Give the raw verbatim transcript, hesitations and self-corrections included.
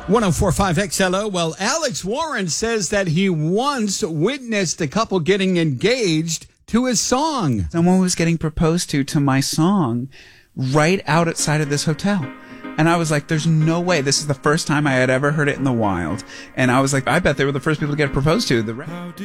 one oh four point five X L O. Well, Alex Warren says that he once witnessed a couple getting engaged to his song. Someone was getting proposed to to my song right out outside of this hotel. And I was like, there's no way. This is the first time I had ever heard it in the wild. And I was like, I bet they were the first people to get proposed to. The